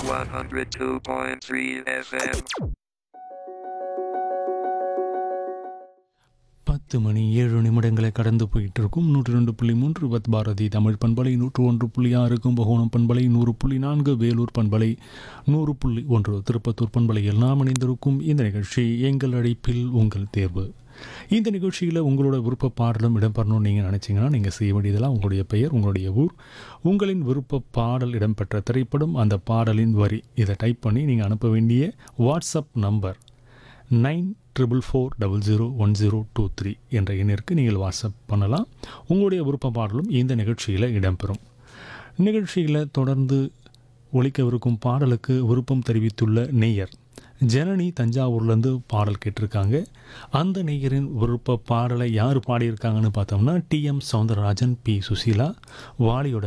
102.3 FM. 10 மணி 7 நிமிடங்களை கடந்து போயிட்டு இருக்கும். 102.3 வித் பாரதி தமிழ் பண்பலை, 101.6 கும்பகோணம் பண்பலை, 100.4 வேலூர் பண்பலை, 100.1 திருப்பத்தூர் பண்பலையில் நாம் இணைந்திருக்கும் இந்த நிகழ்ச்சி எங்கள் அழைப்பில் உங்கள் தேர்வு. இந்த நிகழ்ச்சியில் உங்களோட விருப்ப பாடலும் இடம்பெறணும்னு நீங்கள் நினச்சிங்கன்னா நீங்கள் செய்ய வேண்டியதெல்லாம் உங்களுடைய பெயர், உங்களுடைய ஊர், உங்களின் விருப்ப பாடல் இடம்பெற்ற திரைப்படம், அந்த பாடலின் வரி, இதை டைப் பண்ணி நீங்கள் அனுப்ப வேண்டிய வாட்ஸ்அப் நம்பர் 9444001023 என்ற எண்ணிற்கு நீங்கள் வாட்ஸ்அப் பண்ணலாம். உங்களுடைய விருப்ப பாடலும் இந்த நிகழ்ச்சியில் இடம்பெறும். நிகழ்ச்சியில் தொடர்ந்து ஒலிக்கவிருக்கும் பாடலுக்கு விருப்பம் தெரிவித்துள்ள நேயர் ஜனனி தஞ்சாவூர்லேருந்து பாடல் கேட்டிருக்காங்க. அந்த நேயரின் விருப்ப பாடலை யார் பாடியிருக்காங்கன்னு பார்த்தோம்னா டிஎம் சௌந்தரராஜன், பி சுசீலா, வாலியோட